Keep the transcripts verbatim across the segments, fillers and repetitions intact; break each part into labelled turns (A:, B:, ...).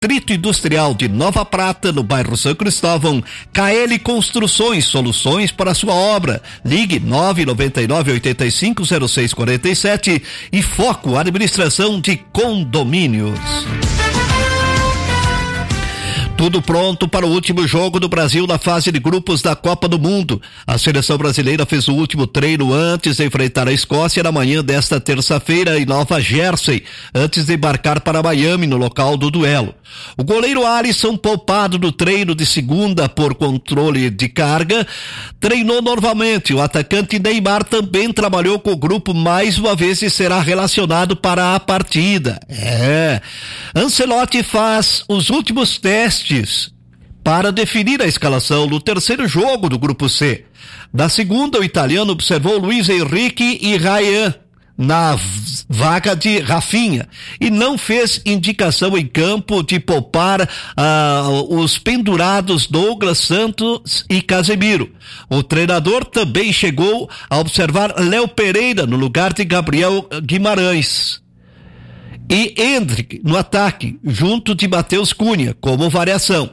A: Distrito Industrial de Nova Prata, no bairro São Cristóvão. K L Construções, soluções para a sua obra. Ligue nove nove nove, oito cinco, zero seis quatro sete e Foco Administração de Condomínios. Tudo pronto para o último jogo do Brasil na fase de grupos da Copa do Mundo. A seleção brasileira fez o último treino antes de enfrentar a Escócia na manhã desta terça-feira em Nova Jersey, antes de embarcar para Miami no local do duelo. O goleiro Alisson, poupado do treino de segunda por controle de carga, treinou normalmente. O atacante Neymar também trabalhou com o grupo mais uma vez e será relacionado para a partida. É. Ancelotti faz os últimos testes para definir a escalação no terceiro jogo do grupo C. Na segunda, o italiano observou Luiz Henrique e Ryan na vaga de Rafinha e não fez indicação em campo de poupar ah, os pendurados Douglas Santos e Casemiro. O treinador também chegou a observar Léo Pereira no lugar de Gabriel Guimarães e Endrick no ataque, junto de Matheus Cunha, como variação.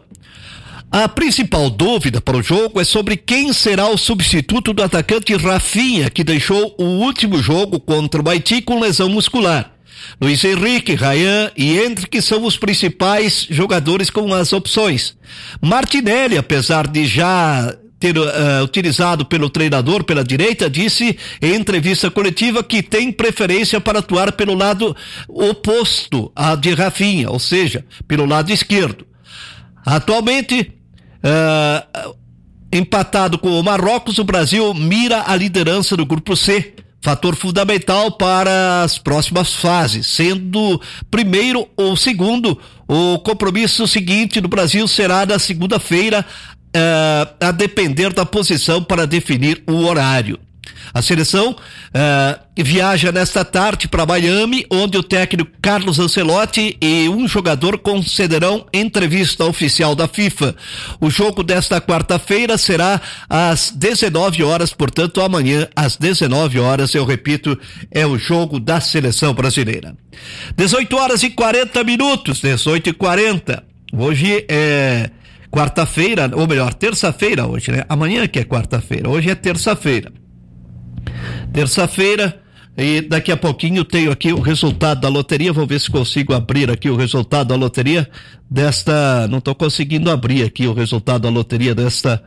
A: A principal dúvida para o jogo é sobre quem será o substituto do atacante Rafinha, que deixou o último jogo contra o Haiti com lesão muscular. Luiz Henrique, Ryan e Endrick são os principais jogadores com as opções. Martinelli, apesar de já ter uh, utilizado pelo treinador pela direita, disse em entrevista coletiva que tem preferência para atuar pelo lado oposto à de Rafinha, ou seja, pelo lado esquerdo. Atualmente, uh, empatado com o Marrocos, o Brasil mira a liderança do grupo C, fator fundamental para as próximas fases, sendo primeiro ou segundo. O compromisso seguinte do Brasil será na segunda-feira, uh, a depender da posição para definir o horário. A seleção uh, viaja nesta tarde para Miami, onde o técnico Carlos Ancelotti e um jogador concederão entrevista oficial da FIFA. O jogo desta quarta-feira será às dezenove horas, portanto amanhã às dezenove horas, eu repito, é o jogo da seleção brasileira. dezoito horas e quarenta minutos, dezoito e quarenta. Hoje é quarta-feira, ou melhor, terça-feira hoje, né? Amanhã que é quarta-feira, hoje é terça-feira. Terça-feira, e daqui a pouquinho tenho aqui o resultado da loteria. Vou ver se consigo abrir aqui o resultado da loteria desta, não estou conseguindo abrir aqui o resultado da loteria desta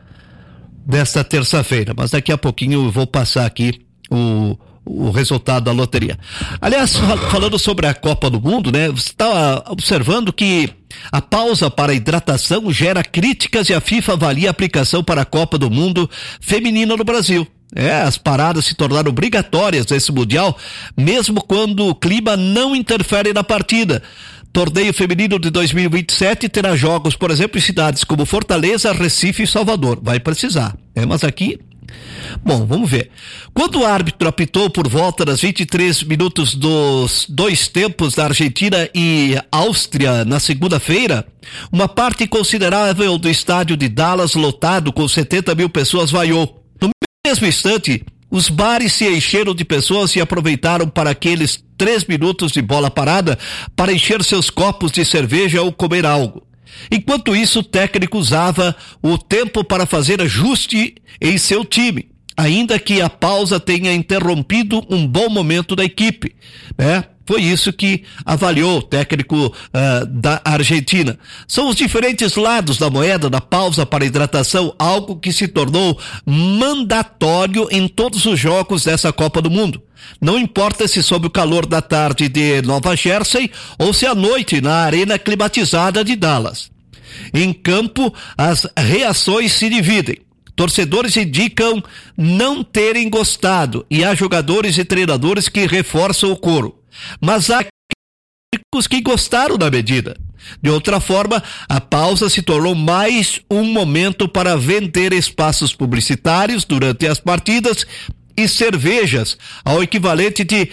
A: desta terça-feira, mas daqui a pouquinho eu vou passar aqui o o resultado da loteria. Aliás, falando sobre a Copa do Mundo, né? Você está observando que a pausa para a hidratação gera críticas e a FIFA avalia a aplicação para a Copa do Mundo feminina no Brasil. É, as paradas se tornaram obrigatórias nesse Mundial, mesmo quando o clima não interfere na partida. Torneio feminino de dois mil e vinte e sete terá jogos, por exemplo, em cidades como Fortaleza, Recife e Salvador. Vai precisar. É, mas aqui... Bom, vamos ver. Quando o árbitro apitou por volta das vinte e três minutos dos dois tempos da Argentina e Áustria na segunda-feira, uma parte considerável do estádio de Dallas, lotado com setenta mil pessoas, vaiou. No mesmo instante, os bares se encheram de pessoas e aproveitaram para aqueles três minutos de bola parada para encher seus copos de cerveja ou comer algo. Enquanto isso, o técnico usava o tempo para fazer ajuste em seu time, ainda que a pausa tenha interrompido um bom momento da equipe, né? Foi isso que avaliou o técnico uh, da Argentina. São os diferentes lados da moeda da pausa para hidratação, algo que se tornou mandatório em todos os jogos dessa Copa do Mundo. Não importa se sob o calor da tarde de Nova Jersey ou se à noite na arena climatizada de Dallas. Em campo, as reações se dividem. Torcedores indicam não terem gostado e há jogadores e treinadores que reforçam o coro. Mas há técnicos que gostaram da medida. De outra forma, a pausa se tornou mais um momento para vender espaços publicitários durante as partidas e cervejas ao equivalente de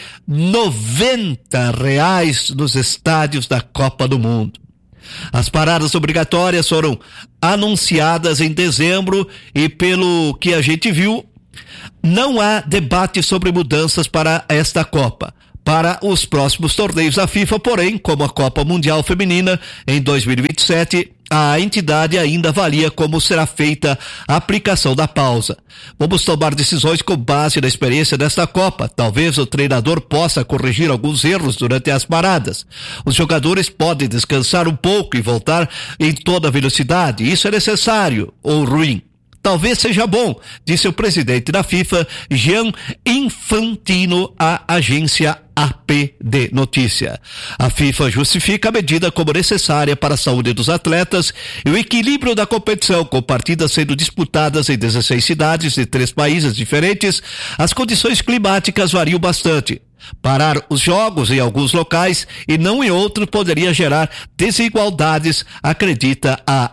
A: noventa reais nos estádios da Copa do Mundo. As paradas obrigatórias foram anunciadas em dezembro e, pelo que a gente viu, não há debate sobre mudanças para esta Copa. para os próximos torneios da FIFA, porém, como a Copa Mundial Feminina em dois mil e vinte e sete, a entidade ainda avalia como será feita a aplicação da pausa. Vamos tomar decisões com base na experiência desta Copa. Talvez o treinador possa corrigir alguns erros durante as paradas. Os jogadores podem descansar um pouco e voltar em toda velocidade. Isso é necessário ou ruim? Talvez seja bom, disse o presidente da FIFA, Gian Infantino, à agência A P de Notícia. A FIFA justifica a medida como necessária para a saúde dos atletas e o equilíbrio da competição, com partidas sendo disputadas em dezesseis cidades de três países diferentes. As condições climáticas variam bastante. Parar os jogos em alguns locais e não em outros poderia gerar desigualdades, acredita a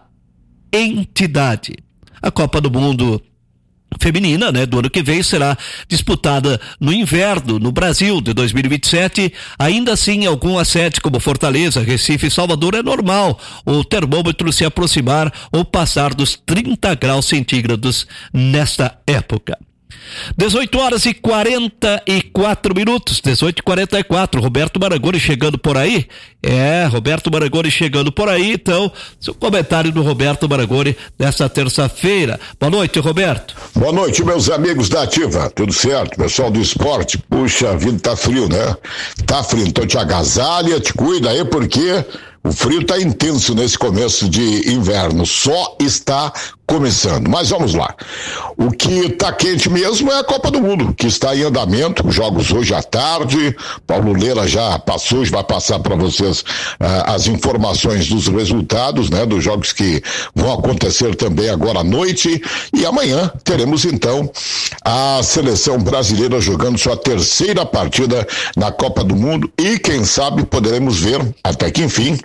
A: entidade. A Copa do Mundo Feminina, né, do ano que vem será disputada no inverno no Brasil de dois mil e vinte e sete. Ainda assim, em algumas sedes como Fortaleza, Recife e Salvador é normal o termômetro se aproximar ou passar dos trinta graus centígrados nesta época. dezoito horas e quarenta e quatro minutos, dezoito e quarenta e quatro, Roberto Marangoni chegando por aí. É, Roberto Marangoni chegando por aí, então, seu comentário do Roberto Marangoni nessa terça-feira. Boa noite, Roberto.
B: Boa noite, meus amigos da Ativa, tudo certo? Pessoal do esporte, puxa, a vida tá frio, né? Tá frio, então te agasalha, te cuida aí, porque o frio tá intenso nesse começo de inverno, só está começando. Mas vamos lá. O que tá quente mesmo é a Copa do Mundo, que está em andamento, jogos hoje à tarde. Paulo Leira já passou, vai passar para vocês uh, as informações dos resultados, né, dos jogos que vão acontecer também agora à noite. E amanhã teremos então a seleção brasileira jogando sua terceira partida na Copa do Mundo e quem sabe poderemos ver, até que enfim,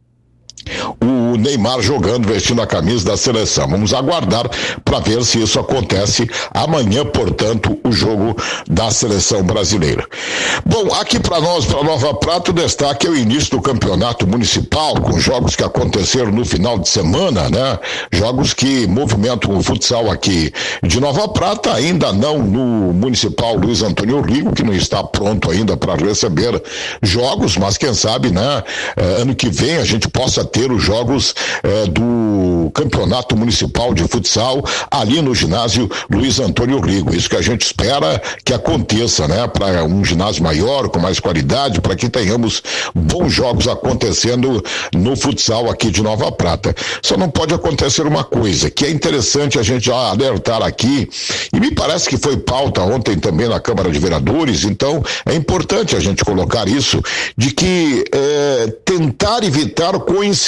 B: o Neymar jogando, vestindo a camisa da seleção. Vamos aguardar para ver se isso acontece amanhã, portanto, o jogo da seleção brasileira. Bom, aqui para nós, para Nova Prata, o destaque é o início do campeonato municipal, com jogos que aconteceram no final de semana, né? Jogos que movimentam o futsal aqui de Nova Prata, ainda não no municipal Luiz Antônio Rigo, que não está pronto ainda para receber jogos, mas quem sabe, né? Eh, ano que vem a gente possa ter os jogos eh, do campeonato municipal de futsal ali no ginásio Luiz Antônio Rigo. Isso que a gente espera que aconteça, né? Para um ginásio maior, com mais qualidade, para que tenhamos bons jogos acontecendo no futsal aqui de Nova Prata. Só não pode acontecer uma coisa, que é interessante a gente já alertar aqui, e me parece que foi pauta ontem também na Câmara de Vereadores, então é importante a gente colocar isso, de que eh, tentar evitar coincidir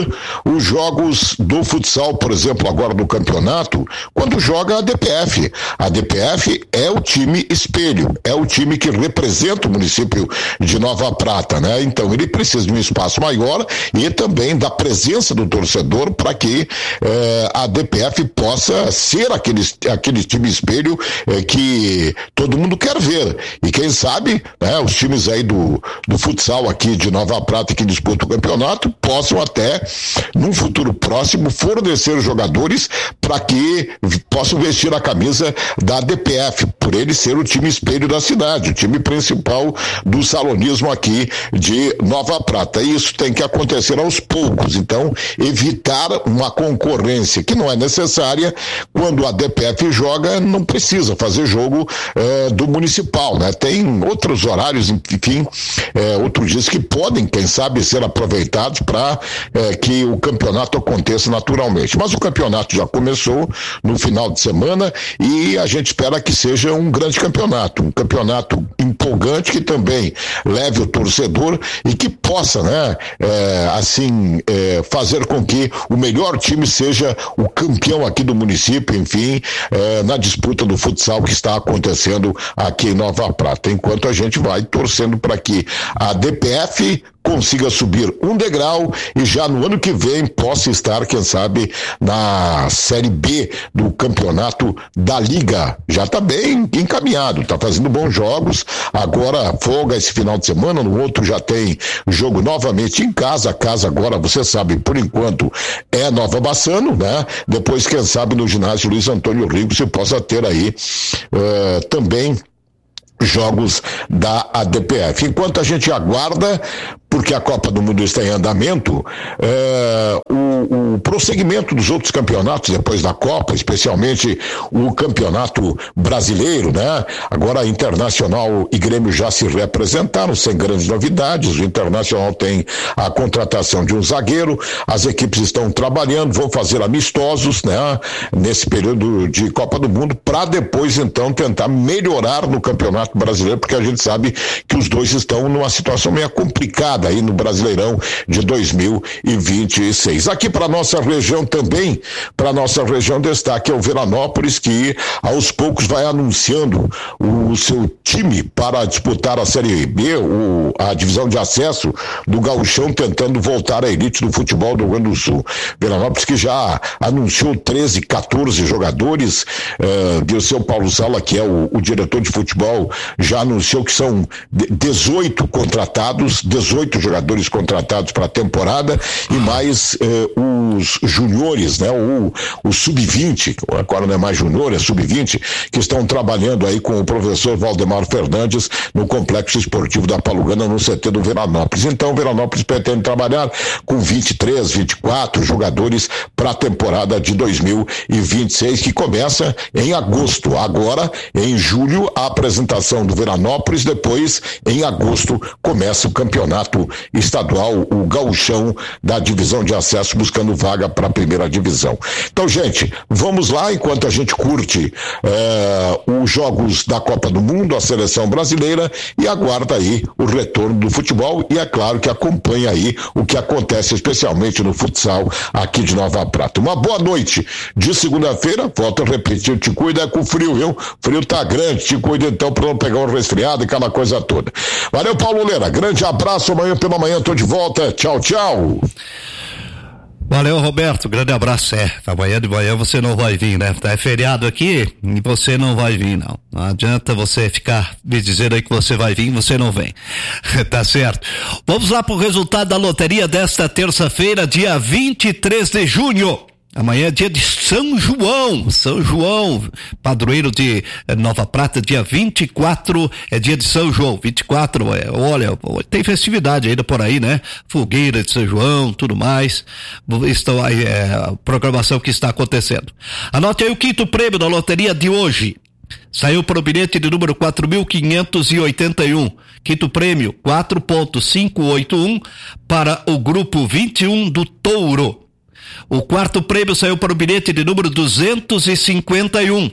B: os jogos do futsal, por exemplo, agora do campeonato, quando joga a D P F. A D P F é o time espelho, é o time que representa o município de Nova Prata, né? Então ele precisa de um espaço maior e também da presença do torcedor para que eh, a D P F possa ser aquele, aquele time espelho eh, que todo mundo quer ver. E quem sabe, né, os times aí do, do futsal aqui de Nova Prata que disputam o campeonato possam até, num futuro próximo, fornecer jogadores para que possam vestir a camisa da D P F, por ele ser o time espelho da cidade, o time principal do salonismo aqui de Nova Prata. E isso tem que acontecer aos poucos, então evitar uma concorrência que não é necessária. Quando a D P F joga, não precisa fazer jogo eh, do municipal, né? Tem outros horários, enfim, eh, outros dias que podem, quem sabe, ser aproveitados para eh, que o campeonato aconteça naturalmente. Mas o campeonato já começou no final de semana e a gente espera que seja um grande campeonato, um campeonato empolgante que também leve o torcedor e que possa, né, eh, assim, eh, fazer com que o melhor time seja o campeão aqui do município, enfim, eh, na disputa do futsal que está acontecendo aqui em Nova Prata. Enquanto a gente vai torcendo para que a D P F consiga subir um degrau e já no ano que vem possa estar, quem sabe, na Série B do campeonato da Liga. Já está bem encaminhado, está fazendo bons jogos, agora folga esse final de semana, no outro já tem jogo novamente em casa. A casa agora, você sabe, por enquanto é Nova Bassano, né? Depois, quem sabe, no ginásio Luiz Antônio Rigo se possa ter aí uh, também jogos da A D P F. Enquanto a gente aguarda, porque a Copa do Mundo está em andamento, é, o, o prosseguimento dos outros campeonatos depois da Copa, especialmente o campeonato brasileiro, né? Agora Internacional e Grêmio já se reapresentaram sem grandes novidades. O Internacional tem a contratação de um zagueiro, as equipes estão trabalhando, vão fazer amistosos, né? Nesse período de Copa do Mundo, para depois então tentar melhorar no campeonato brasileiro, porque a gente sabe que os dois estão numa situação meio complicada aí no Brasileirão de dois mil e vinte e seis. Aqui para nossa região também, para nossa região destaque é o Veranópolis, que aos poucos vai anunciando o seu time para disputar a Série B, o, a divisão de acesso do Gauchão, tentando voltar à elite do futebol do Rio Grande do Sul. Veranópolis que já anunciou treze, quatorze jogadores, uh, o seu Paulo Sala, que é o, o diretor de futebol, já anunciou que são dezoito contratados, dezoito jogadores contratados para a temporada e mais eh, os juniores, né? O, o sub vinte, agora não é mais junior, é sub vinte, que estão trabalhando aí com o professor Valdemar Fernandes no Complexo Esportivo da Palugana, no C T do Veranópolis. Então o Veranópolis pretende trabalhar com vinte e três, vinte e quatro jogadores para a temporada de dois mil e vinte e seis, que começa em agosto. Agora, em julho, a apresentação do Veranópolis, depois, em agosto, começa o campeonato estadual, o Gauchão da divisão de acesso, buscando vaga para a primeira divisão. Então, gente, vamos lá, enquanto a gente curte eh, os jogos da Copa do Mundo, a seleção brasileira, e aguarda aí o retorno do futebol, e é claro que acompanha aí o que acontece, especialmente no futsal aqui de Nova Prata. Uma boa noite de segunda-feira, volto a repetir, te cuida com o frio, viu? O frio tá grande, te cuida então para não pegar um resfriado e aquela coisa toda. Valeu, Paulo Leira, grande abraço, amanhã pela manhã tô de volta, tchau, tchau.
A: Valeu, Roberto, grande abraço. É, amanhã de manhã você não vai vir, né? É feriado aqui e você não vai vir, não. Não adianta você ficar me dizendo aí que você vai vir, você não vem. Tá certo? Vamos lá pro resultado da loteria desta terça-feira, dia vinte e três de junho. Amanhã é dia de São João, São João, padroeiro de Nova Prata, dia vinte e quatro é dia de São João, vinte e quatro, é, olha, tem festividade ainda por aí, né? Fogueira de São João, tudo mais, estão aí, é, a programação que está acontecendo. Anote aí o quinto prêmio da loteria de hoje. Saiu para o bilhete de número quatro mil quinhentos e oitenta e um. Quinto prêmio, quatro ponto quinhentos e oitenta e um para o grupo vinte e um do Touro. O quarto prêmio saiu para o bilhete de número duzentos e cinquenta e um.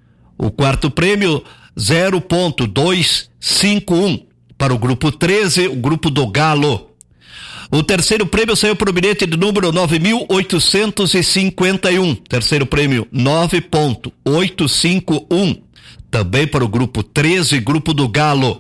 A: O quarto prêmio, zero ponto duzentos e cinquenta e um para o grupo treze, o grupo do Galo. O terceiro prêmio saiu para o bilhete de número nove mil oitocentos e cinquenta e um. Terceiro prêmio, nove ponto oitocentos e cinquenta e um. Também para o grupo treze, grupo do Galo.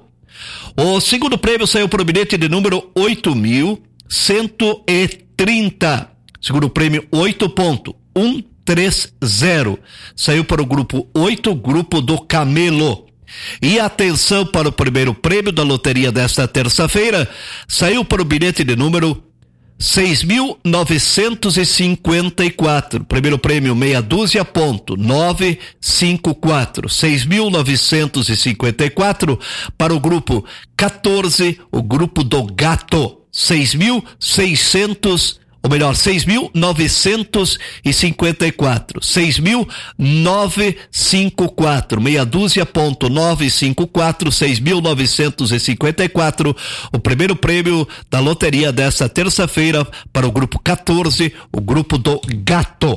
A: O segundo prêmio saiu para o bilhete de número oito mil cento e trinta. Segundo prêmio, oito ponto cento e trinta. Saiu para o grupo oito, grupo do Camelo. E atenção para o primeiro prêmio da loteria desta terça-feira. Saiu para o bilhete de número seis mil novecentos e cinquenta e quatro. Primeiro prêmio, meia dúzia ponto novecentos e cinquenta e quatro. seis mil novecentos e cinquenta e quatro para o grupo quatorze, o grupo do Gato. seis mil seiscentos, ou melhor, seis mil novecentos e cinquenta e quatro. seis mil novecentos e cinquenta e quatro. Meia dúzia ponto novecentos e cinquenta e quatro. seis mil novecentos e cinquenta e quatro. O primeiro prêmio da loteria desta terça-feira para o grupo quatorze, o grupo do Gato.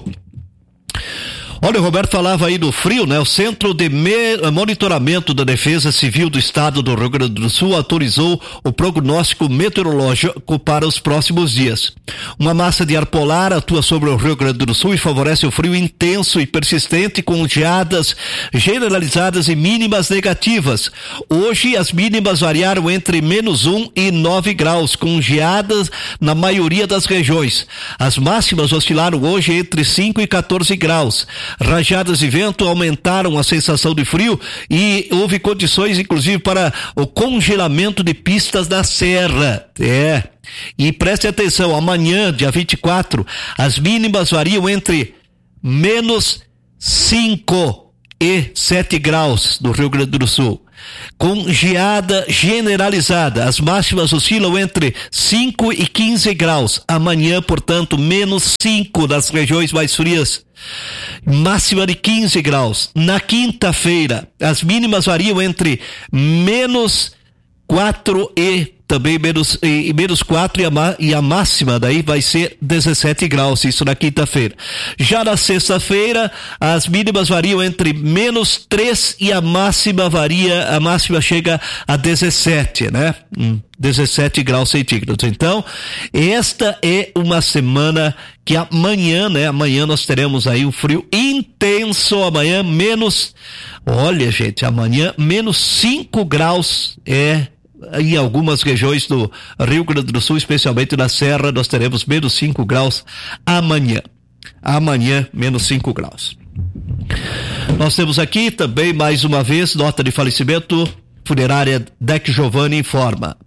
A: Olha, o Roberto falava aí do frio, né? O Centro de Monitoramento da Defesa Civil do Estado do Rio Grande do Sul autorizou o prognóstico meteorológico para os próximos dias. Uma massa de ar polar atua sobre o Rio Grande do Sul e favorece o frio intenso e persistente com geadas generalizadas e mínimas negativas. Hoje as mínimas variaram entre menos um e nove graus, com geadas na maioria das regiões. As máximas oscilaram hoje entre cinco e quatorze graus. Rajadas de vento aumentaram a sensação de frio e houve condições, inclusive, para o congelamento de pistas da serra. É. E preste atenção, amanhã, dia vinte e quatro, as mínimas variam entre menos cinco e sete graus no Rio Grande do Sul. com geada generalizada. As máximas oscilam entre cinco e quinze graus. Amanhã, portanto, menos cinco nas regiões mais frias. Máxima de quinze graus. Na quinta-feira, as mínimas variam entre menos quatro e também menos, e, e menos quatro e a, e a máxima daí vai ser dezessete graus, isso na quinta-feira. Já na sexta-feira, as mínimas variam entre menos três e a máxima varia, a máxima chega a dezessete, né? Hum, dezessete graus centígrados. Então, esta é uma semana que amanhã, né? Amanhã nós teremos aí um frio intenso, amanhã menos, olha gente, amanhã menos cinco graus é em algumas regiões do Rio Grande do Sul, especialmente na Serra, nós teremos menos cinco graus amanhã. Amanhã, menos cinco graus. Nós temos aqui também, mais uma vez, nota de falecimento. Funerária Dec Giovanni informa.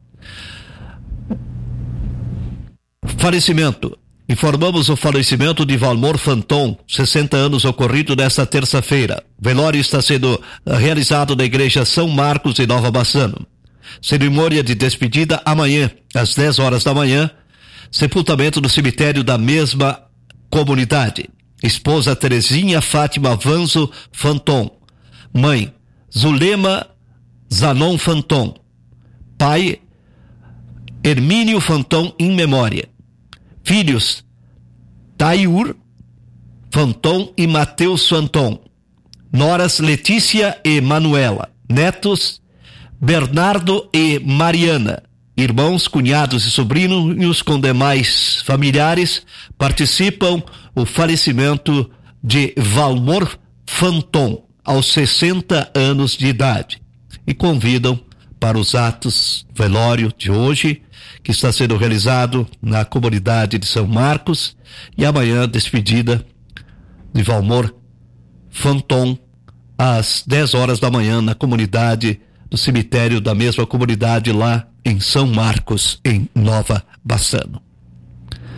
A: Falecimento. Informamos o falecimento de Valmor Fanton, sessenta anos, ocorrido nesta terça-feira. Velório está sendo realizado na Igreja São Marcos, em Nova Bassano. Cerimônia de despedida amanhã, às dez horas da manhã. Sepultamento no cemitério da mesma comunidade. Esposa Terezinha Fátima Vanzo Fanton. Mãe Zulema Zanon Fanton. Pai Hermínio Fanton em memória. Filhos Taiur Fanton e Mateus Fanton. Noras Letícia e Manuela. Netos Bernardo e Mariana. Irmãos, cunhados e sobrinhos com demais familiares participam o falecimento de Valmor Fanton aos sessenta anos de idade e convidam para os atos velório de hoje, que está sendo realizado na comunidade de São Marcos, e amanhã despedida de Valmor Fanton às dez horas da manhã na comunidade do cemitério da mesma comunidade lá em São Marcos, em Nova Bassano.